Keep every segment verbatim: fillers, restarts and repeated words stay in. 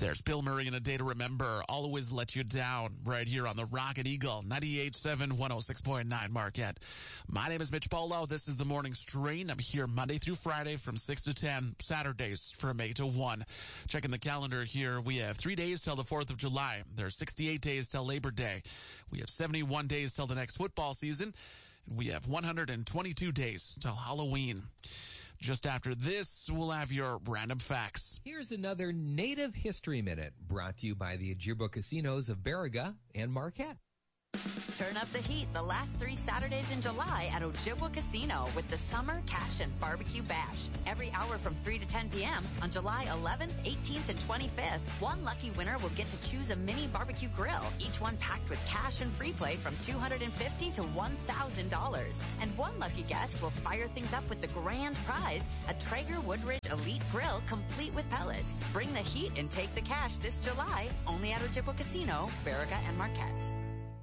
There's Bill Murray in A Day to Remember. Always Let You Down, right here on the Rocket Eagle, ninety-eight point seven, one oh six point nine Marquette. My name is Mitch Polo. This is the Morning Strain. I'm here Monday through Friday from six to ten, Saturdays from eight to one. Checking the calendar here, we have three days till the fourth of July. There's sixty-eight days till Labor Day. We have seventy-one days till the next football season. And we have one hundred twenty-two days till Halloween. Just after this, we'll have your random facts. Here's another Native History Minute brought to you by the Ojibwa Casinos of Baraga and Marquette. Turn up the heat the last three Saturdays in July at Ojibwa Casino with the Summer Cash and Barbecue Bash. Every hour from three to ten p.m. on July eleventh, eighteenth, and twenty-fifth. One lucky winner will get to choose a mini barbecue grill, each one packed with cash and free play from two hundred fifty dollars to one thousand dollars. And one lucky guest will fire things up with the grand prize, a Traeger Woodridge Elite Grill complete with pellets. Bring the heat and take the cash this July, only at Ojibwa Casino, Baraga, and Marquette.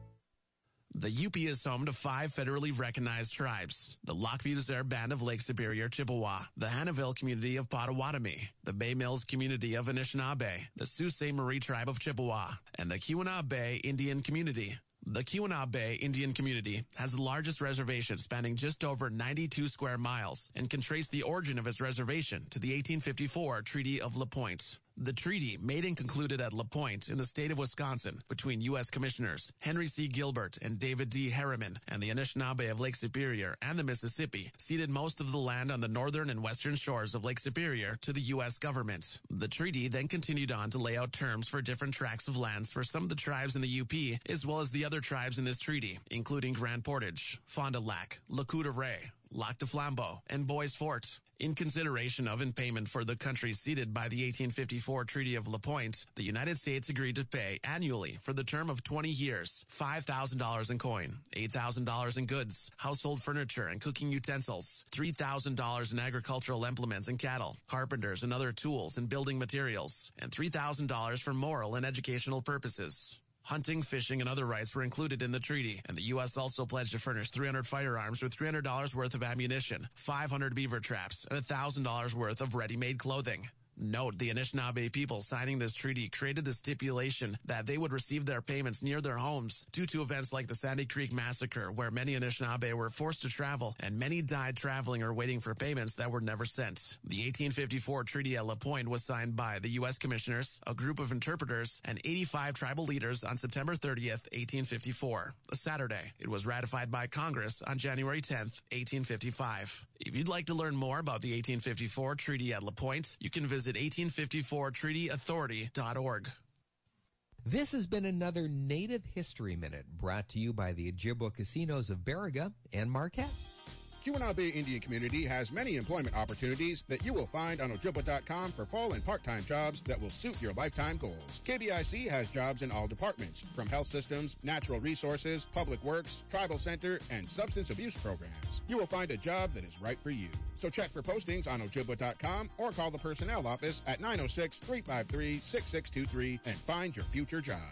The U P is home to five federally recognized tribes: the Lac Vieux Desert Band of Lake Superior, Chippewa, the Hannahville community of Potawatomi, the Bay Mills community of Anishinaabe, the Sault Ste. Marie tribe of Chippewa, and the Keweenaw Bay Indian community. The Keweenaw Bay Indian community has the largest reservation spanning just over ninety-two square miles and can trace the origin of its reservation to the eighteen fifty-four Treaty of La Pointe. The treaty, made and concluded at La Pointe in the state of Wisconsin between U S Commissioners Henry C. Gilbert and David D. Harriman and the Anishinaabe of Lake Superior and the Mississippi, ceded most of the land on the northern and western shores of Lake Superior to the U S government. The treaty then continued on to lay out terms for different tracts of lands for some of the tribes in the U P, as well as the other tribes in this treaty, including Grand Portage, Fond du Lac, Le Coup de Ray, Lac de Flambeau, and Bois Fort. In consideration of and payment for the countries ceded by the eighteen fifty-four Treaty of La Pointe, the United States agreed to pay annually for the term of twenty years, five thousand dollars in coin, eight thousand dollars in goods, household furniture and cooking utensils, three thousand dollars in agricultural implements and cattle, carpenters and other tools and building materials, and three thousand dollars for moral and educational purposes. Hunting, fishing, and other rights were included in the treaty, and the U S also pledged to furnish three hundred firearms with three hundred dollars worth of ammunition, five hundred beaver traps, and one thousand dollars worth of ready-made clothing. Note, the Anishinaabe people signing this treaty created the stipulation that they would receive their payments near their homes due to events like the Sandy Creek Massacre, where many Anishinaabe were forced to travel, and many died traveling or waiting for payments that were never sent. The eighteen fifty-four Treaty at La Pointe was signed by the U S Commissioners, a group of interpreters, and eighty-five tribal leaders on September thirtieth, eighteen fifty-four, a Saturday. It was ratified by Congress on January tenth, eighteen fifty-five. If you'd like to learn more about the eighteen fifty-four Treaty at La Pointe, you can visit eighteen fifty-four treaty authority dot org. This has been another Native History Minute brought to you by the Ojibwa Casinos of Baraga and Marquette. Keweenaw Bay Indian Community has many employment opportunities that you will find on Ojibwa dot com for full and part-time jobs that will suit your lifetime goals. K B I C has jobs in all departments, from health systems, natural resources, public works, tribal center, and substance abuse programs. You will find a job that is right for you. So check for postings on Ojibwa dot com or call the personnel office at nine oh six, three five three, six six two three and find your future job.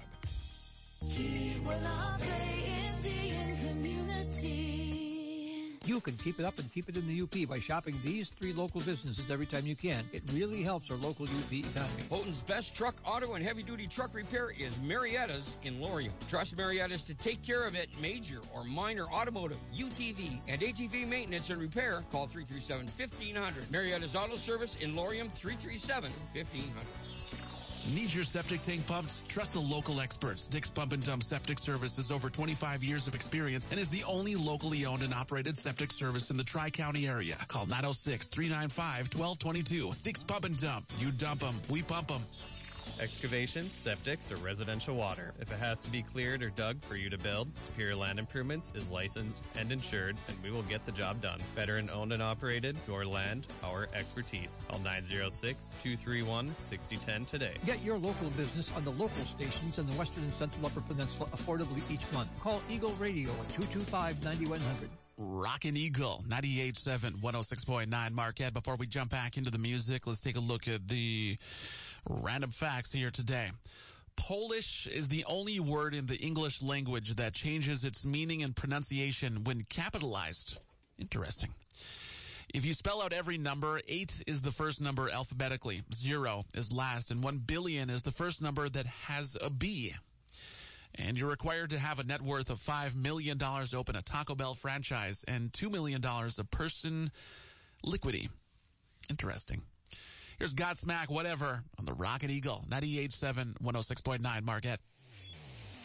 Keweenaw Bay Indian Community. You can keep it up and keep it in the U P by shopping these three local businesses every time you can. It really helps our local U P economy. Houghton's best truck, auto, and heavy-duty truck repair is Marietta's in Laurium. Trust Marietta's to take care of it, major or minor automotive, U T V, and A T V maintenance and repair. Call three three seven, fifteen hundred. Marietta's Auto Service in Laurium, three three seven, fifteen hundred. Need your septic tank pumped? Trust the local experts. Dick's Pump and Dump Septic Service has over twenty-five years of experience and is the only locally owned and operated septic service in the Tri-County area. Call nine oh six, three nine five, one two two two. Dick's Pump and Dump. You dump them, we pump them. Excavation, septics, or residential water. If it has to be cleared or dug for you to build, Superior Land Improvements is licensed and insured, and we will get the job done. Veteran owned and operated, your land, our expertise. Call nine oh six, two three one, six oh one oh today. Get your local business on the local stations in the Western and Central Upper Peninsula affordably each month. Call Eagle Radio at two two five, nine one zero zero. Rockin' Eagle, ninety-eight point seven, one oh six point nine Marquette. Before we jump back into the music, let's take a look at the random facts here today. Polish is the only word in the English language that changes its meaning and pronunciation when capitalized. Interesting. If you spell out every number, eight is the first number alphabetically, zero is last, and one billion is the first number that has a B. And you're required to have a net worth of five million dollars to open a Taco Bell franchise and two million dollars a person liquidity. Interesting. Here's Godsmack Whatever on the Rocket Eagle, ninety-eight point seven, one oh six point nine Marquette.